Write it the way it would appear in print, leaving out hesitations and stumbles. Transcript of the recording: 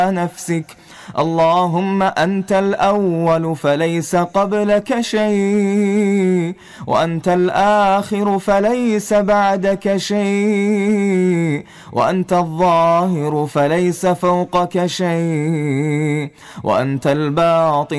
نفسك. اللهم أنت الأول فليس قبلك شيء، وأنت الآخر فليس بعدك شيء، وأنت الظاهر فليس فوقك شيء، وأنت الباطن